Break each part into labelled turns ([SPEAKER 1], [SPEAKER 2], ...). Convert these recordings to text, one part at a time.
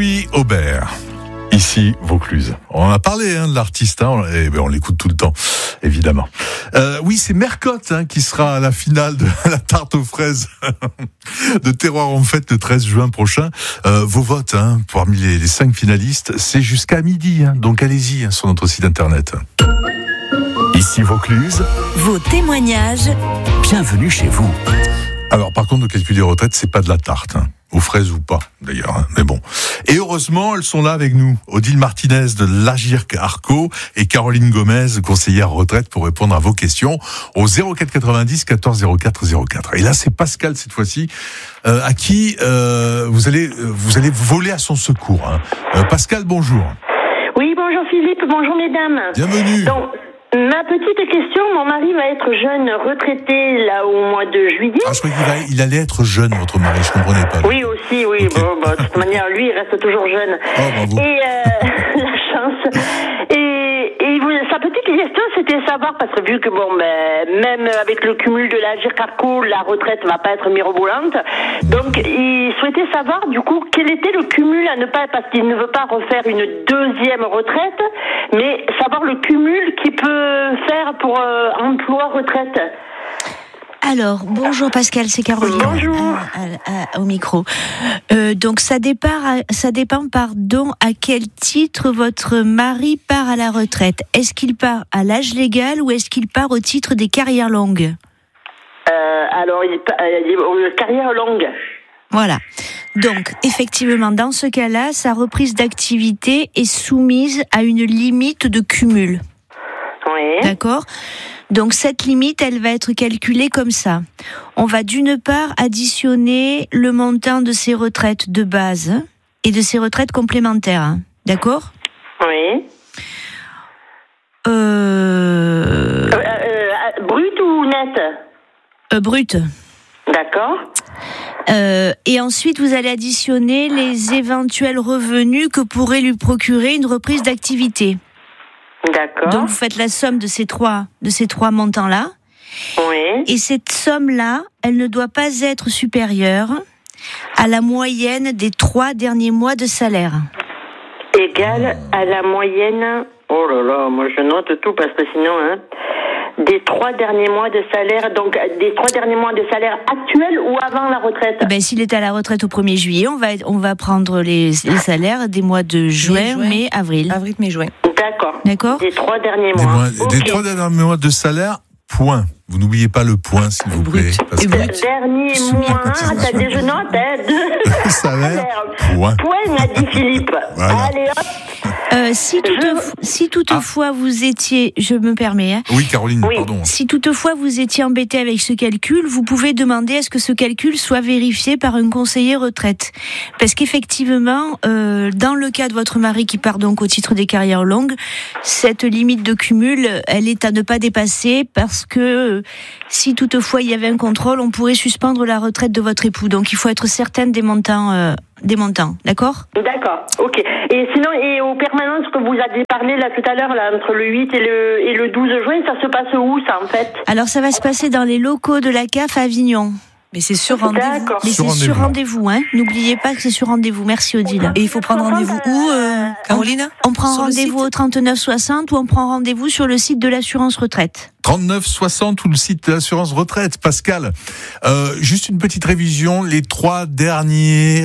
[SPEAKER 1] Louis Aubert. Ici, Vaucluse. On en a parlé de l'artiste, et on l'écoute tout le temps, évidemment. Oui, c'est Mercotte qui sera à la finale de la tarte aux fraises de Terroir en fête le 13 juin prochain. Vos votes, parmi les 5 finalistes, c'est jusqu'à midi, donc allez-y sur notre site internet.
[SPEAKER 2] Ici Vaucluse,
[SPEAKER 3] vos témoignages.
[SPEAKER 2] Bienvenue chez vous.
[SPEAKER 1] Alors par contre, le calcul des retraites, c'est pas de la tarte, aux fraises ou pas d'ailleurs, mais bon. Et heureusement, elles sont là avec nous, Odile Martinez de l'Agirc Arco et Caroline Gomez, conseillère retraite, pour répondre à vos questions au 04 90 14 04 04. Et là, c'est Pascal cette fois-ci, à qui vous allez voler à son secours. Pascal, bonjour.
[SPEAKER 4] Oui, bonjour Philippe, bonjour mesdames.
[SPEAKER 1] Bienvenue.
[SPEAKER 4] Donc, ma petite question, mon mari va être jeune retraité là au mois de juillet.
[SPEAKER 1] Ah, je croyais qu'il allait être jeune, votre mari, je comprenais pas.
[SPEAKER 4] Oui, aussi, oui. Okay. Bon, de toute manière, lui, il reste toujours jeune.
[SPEAKER 1] Oh, bravo.
[SPEAKER 4] Et la chance. Sa petite question, c'était savoir, parce que vu que même avec le cumul de l'Agirc Arco, la retraite va pas être mirobolante. Donc, il souhaitait savoir, du coup, quel était le cumul à ne pas, parce qu'il ne veut pas refaire une deuxième retraite, mais savoir le cumul qu'il peut faire pour emploi-retraite.
[SPEAKER 5] Alors, bonjour Pascal, c'est Caroline.
[SPEAKER 4] Bonjour.
[SPEAKER 5] Au micro. Donc, ça dépend, à quel titre votre mari part à la retraite. Est-ce qu'il part à l'âge légal ou est-ce qu'il part au titre des carrières longues ?
[SPEAKER 4] Alors, carrière longue.
[SPEAKER 5] Voilà. Donc, effectivement, dans ce cas-là, sa reprise d'activité est soumise à une limite de cumul.
[SPEAKER 4] Oui.
[SPEAKER 5] D'accord ? Donc, cette limite, elle va être calculée comme ça. On va d'une part additionner le montant de ses retraites de base et de ses retraites complémentaires. D'accord ?
[SPEAKER 4] Oui. Brut ou net ?
[SPEAKER 5] Brut.
[SPEAKER 4] D'accord.
[SPEAKER 5] Et ensuite, vous allez additionner les éventuels revenus que pourrait lui procurer une reprise d'activité.
[SPEAKER 4] D'accord.
[SPEAKER 5] Donc, vous faites la somme de ces trois montants-là.
[SPEAKER 4] Oui.
[SPEAKER 5] Et cette somme-là, elle ne doit pas être supérieure à la moyenne des 3 derniers mois de salaire.
[SPEAKER 4] Égale à la moyenne... Oh là là, moi je note tout parce que sinon... des 3 derniers mois de salaire, donc des 3 derniers mois de salaire actuels ou avant la retraite ?
[SPEAKER 5] S'il est à la retraite au 1er juillet, on va prendre les salaires des mois de juin, mai, avril.
[SPEAKER 3] Avril, mai, juin.
[SPEAKER 4] D'accord. Des 3 derniers mois.
[SPEAKER 1] Des 3 derniers mois de salaire, point. Vous n'oubliez pas le point, s'il vous plaît.
[SPEAKER 4] Dernier mois, attendez, je note.
[SPEAKER 1] Salaire, point.
[SPEAKER 4] Point, a dit Philippe.
[SPEAKER 1] Voilà.
[SPEAKER 4] Allez, hop.
[SPEAKER 5] Si toutefois vous étiez, je me permets.
[SPEAKER 1] Oui, Caroline,
[SPEAKER 4] oui.
[SPEAKER 1] Pardon.
[SPEAKER 5] Si toutefois vous étiez embêté avec ce calcul, vous pouvez demander à ce que ce calcul soit vérifié par un conseiller retraite. Parce qu'effectivement, dans le cas de votre mari qui part donc au titre des carrières longues, cette limite de cumul, elle est à ne pas dépasser parce que si toutefois il y avait un contrôle, on pourrait suspendre la retraite de votre époux. Donc il faut être certaine des montants, d'accord ?
[SPEAKER 4] D'accord, ok. Et sinon, et aux permanences que vous aviez parlé là tout à l'heure, là, entre le 8 et le 12 juin, ça se passe où ça en fait ?
[SPEAKER 5] Alors ça va se passer dans les locaux de la CAF à Avignon.
[SPEAKER 3] Mais c'est sur rendez-vous.
[SPEAKER 4] D'accord.
[SPEAKER 5] Mais c'est sur rendez-vous, N'oubliez pas que c'est sur rendez-vous. Merci Odile.
[SPEAKER 3] Et il faut prendre rendez-vous où, Caroline ?
[SPEAKER 5] On prend rendez-vous au 39 60 ou on prend rendez-vous sur le site de l'assurance retraite.
[SPEAKER 1] 39 60 ou le site de l'assurance retraite. Pascal, juste une petite révision. Les 3 derniers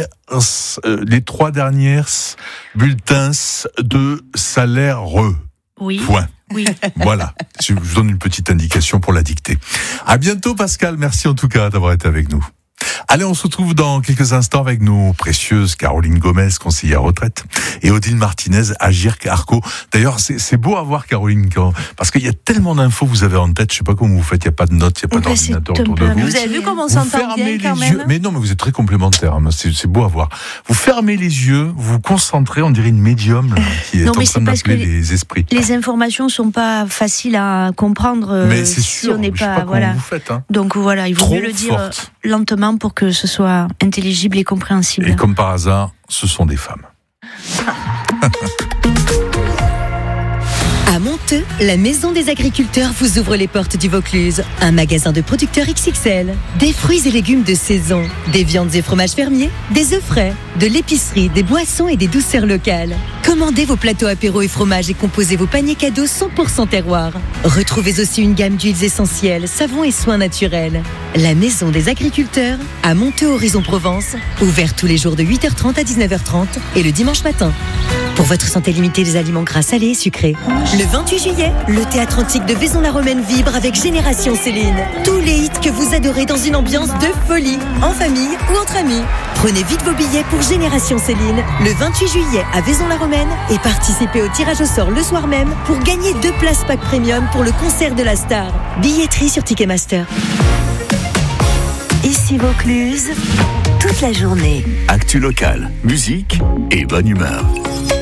[SPEAKER 1] bulletins de salaire
[SPEAKER 5] Oui.
[SPEAKER 1] Point.
[SPEAKER 5] Oui.
[SPEAKER 1] Voilà. Je vous donne une petite indication pour la dicter. À bientôt, Pascal. Merci en tout cas d'avoir été avec nous. Allez, on se retrouve dans quelques instants avec nos précieuses Caroline Gomez, conseillère retraite, et Odile Martinez, Agirc Arco. D'ailleurs, c'est beau à voir, Caroline, parce qu'il y a tellement d'infos que vous avez en tête. Je sais pas comment vous faites. Il n'y a pas de notes, il n'y a pas d'ordinateur autour de vous.
[SPEAKER 3] Vous avez vu comment on s'entend bien quand même ?
[SPEAKER 1] Mais non, mais vous êtes très complémentaires. C'est beau à voir. Vous fermez les yeux, vous vous concentrez, on dirait une médium là, qui est en train d'appeler les esprits.
[SPEAKER 5] Les informations sont pas faciles à comprendre.
[SPEAKER 1] Mais c'est sûr.
[SPEAKER 5] Si on n'est
[SPEAKER 1] je sais
[SPEAKER 5] pas,
[SPEAKER 1] comment vous faites.
[SPEAKER 5] Donc voilà, il vaut mieux le dire lentement pour que ce soit intelligible et compréhensible.
[SPEAKER 1] Et comme par hasard, ce sont des femmes.
[SPEAKER 6] À Monteux, la Maison des Agriculteurs vous ouvre les portes du Vaucluse. Un magasin de producteurs XXL. Des fruits et légumes de saison, des viandes et fromages fermiers, des œufs frais, de l'épicerie, des boissons et des douceurs locales. Commandez vos plateaux apéro et fromages et composez vos paniers cadeaux 100% terroir. Retrouvez aussi une gamme d'huiles essentielles, savons et soins naturels. La Maison des Agriculteurs, à Monteux Horizon Provence, ouvert tous les jours de 8h30 à 19h30 et le dimanche matin. Pour votre santé, limitez les aliments gras, salés et sucrés. Le 28 juillet, le théâtre antique de Vaison-la-Romaine vibre avec Génération Céline. Tous les hits que vous adorez dans une ambiance de folie, en famille ou entre amis. Prenez vite vos billets pour Génération Céline le 28 juillet à Vaison-la-Romaine et participez au tirage au sort le soir même pour gagner 2 places pack premium pour le concert de la star. Billetterie sur Ticketmaster.
[SPEAKER 3] Ici Vaucluse, toute la journée.
[SPEAKER 2] Actu locale, musique et bonne humeur.